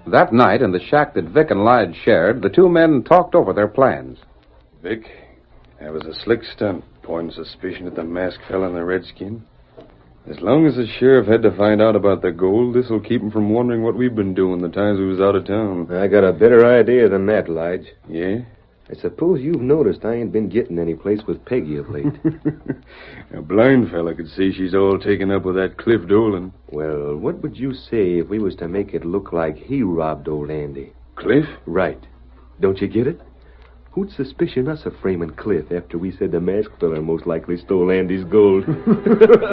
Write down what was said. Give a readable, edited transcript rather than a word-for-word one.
That night, in the shack that Vic and Lige shared, the two men talked over their plans. Vic, that was a slick stunt, pointing suspicion at the masked fella and the redskin. As long as the sheriff had to find out about the gold, this'll keep him from wondering what we've been doing the times we was out of town. I got a better idea than that, Lige. Yeah? I suppose you've noticed I ain't been getting any place with Peggy of late. A blind fella could see she's all taken up with that Cliff Dolan. Well, what would you say if we was to make it look like he robbed old Andy? Cliff? Right. Don't you get it? Who'd suspicion us of framing Cliff after we said the masked fella most likely stole Andy's gold?